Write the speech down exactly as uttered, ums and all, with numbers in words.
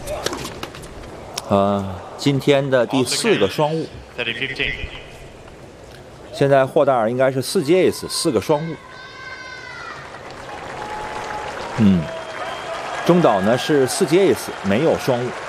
呃，今天的第四个双误。现在霍达尔应该是四记 ace， 四个双误。嗯，中岛呢是四记 ace， 没有双误。